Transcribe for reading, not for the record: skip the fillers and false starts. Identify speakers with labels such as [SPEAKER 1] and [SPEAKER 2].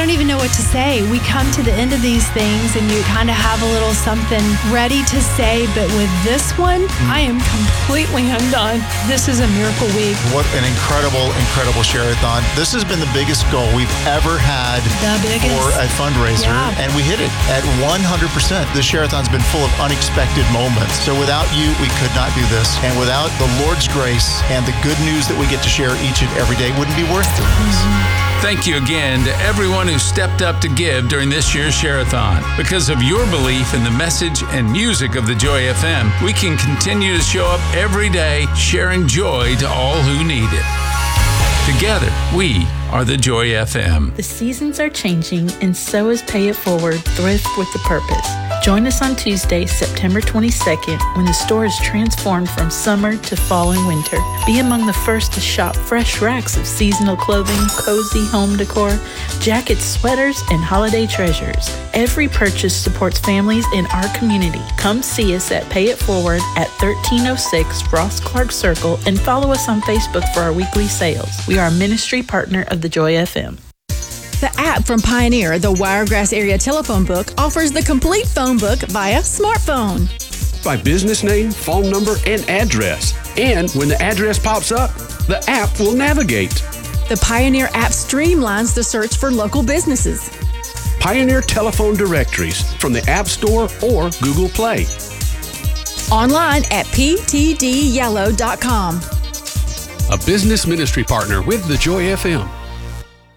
[SPEAKER 1] don't even know what to say. We come to the end of these things and you kind of have a little something ready to say, but with this one, I am completely undone. This is a miracle week.
[SPEAKER 2] What an incredible share-a-thon. This has been the biggest goal we've ever had for a fundraiser, and we hit it at 100%. This share-a-thon's been full of unexpected moments. So without you, we could not do this. And without the Lord's grace and the good news that we get to share each and every day, it wouldn't be worth doing this.
[SPEAKER 3] Thank you again to everyone who stepped up to give during this year's Share-a-thon. Because of your belief in the message and music of the Joy FM, we can continue to show up every day, sharing joy to all who need it. Together, we are the Joy FM.
[SPEAKER 4] The seasons are changing, and so is Pay It Forward, Thrift with a Purpose. Join us on Tuesday, September 22nd, when the store is transformed from summer to fall and winter. Be among the first to shop fresh racks of seasonal clothing, cozy home decor, jackets, sweaters, and holiday treasures. Every purchase supports families in our community. Come see us at Pay It Forward at 1306 Ross Clark Circle and follow us on Facebook for our weekly sales. We are a ministry partner of the Joy FM.
[SPEAKER 5] The app from Pioneer, the Wiregrass Area Telephone Book, offers the complete phone book via smartphone.
[SPEAKER 6] By business name, phone number, and address. And when the address pops up, the app will navigate.
[SPEAKER 5] The Pioneer app streamlines the search for local businesses.
[SPEAKER 6] Pioneer telephone directories from the App Store or Google Play.
[SPEAKER 5] Online at ptdyellow.com.
[SPEAKER 6] A business ministry partner with the Joy FM.